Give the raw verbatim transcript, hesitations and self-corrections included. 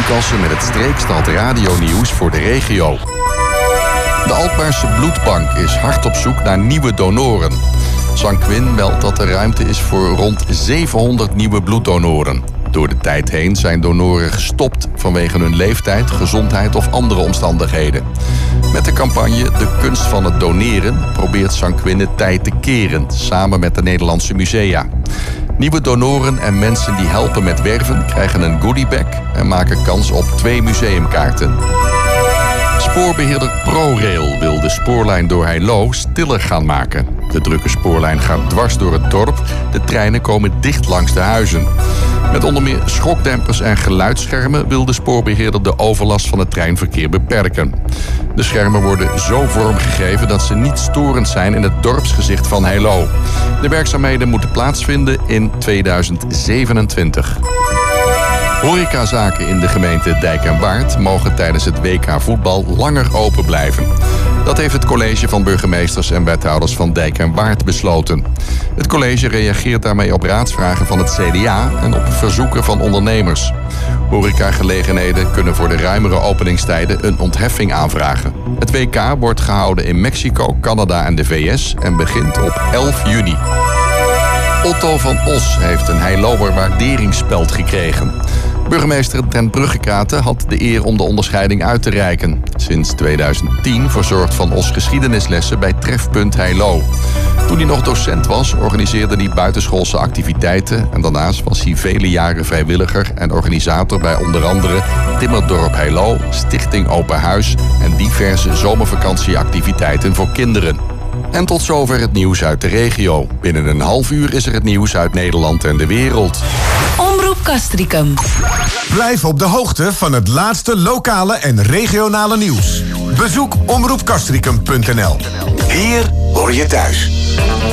Kassen met het Streekstad radionieuws voor de regio. De Alkmaarse Bloedbank is hard op zoek naar nieuwe donoren. Sanquin meldt dat er ruimte is voor rond zevenhonderd nieuwe bloeddonoren. Door de tijd heen zijn donoren gestopt vanwege hun leeftijd, gezondheid of andere omstandigheden. Met de campagne De Kunst van het Doneren probeert Sanquin de tijd te keren, samen met de Nederlandse musea. Nieuwe donoren en mensen die helpen met werven krijgen een goodiebag en maken kans op twee museumkaarten. Spoorbeheerder ProRail wil de spoorlijn door Heilo stiller gaan maken. De drukke spoorlijn gaat dwars door het dorp. De treinen komen dicht langs de huizen. Met onder meer schokdempers en geluidsschermen wil de spoorbeheerder de overlast van het treinverkeer beperken. De schermen worden zo vormgegeven dat ze niet storend zijn in het dorpsgezicht van Heilo. De werkzaamheden moeten plaatsvinden in tweeduizend zevenentwintig. Horecazaken in de gemeente Dijk en Waard mogen tijdens het W K voetbal langer open blijven. Dat heeft het college van burgemeesters en wethouders van Dijk en Waard besloten. Het college reageert daarmee op raadsvragen van het C D A en op verzoeken van ondernemers. Horecagelegenheden kunnen voor de ruimere openingstijden een ontheffing aanvragen. Het W K wordt gehouden in Mexico, Canada en de V S en begint op elf juni. Otto van Os heeft een Heiloer waarderingsspeld gekregen. Burgemeester Den Bruggekaten had de eer om de onderscheiding uit te reiken. Sinds tweeduizend tien verzorgt Van Os geschiedenislessen bij Trefpunt Heilo. Toen hij nog docent was, organiseerde hij buitenschoolse activiteiten en daarnaast was hij vele jaren vrijwilliger en organisator bij onder andere Timmerdorp Heilo, Stichting Open Huis en diverse zomervakantieactiviteiten voor kinderen. En tot zover het nieuws uit de regio. Binnen een half uur is er het nieuws uit Nederland en de wereld. Omroep Castricum. Blijf op de hoogte van het laatste lokale en regionale nieuws. Bezoek omroep castricum punt n l. Hier hoor je thuis.